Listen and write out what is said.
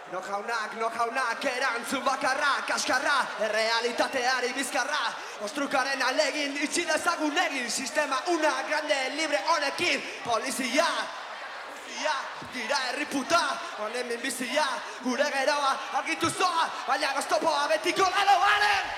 Nokaunak, erantzun bakarra, kaskarra, errealitateari bizkarra, ostrukaren alegin, itxi dezagun egin, sistema una, grande, libre honekin, polizia, gira herriputa, honen minbizia, gure geroa, argitu zoa, baina goztopoa betiko galoaren!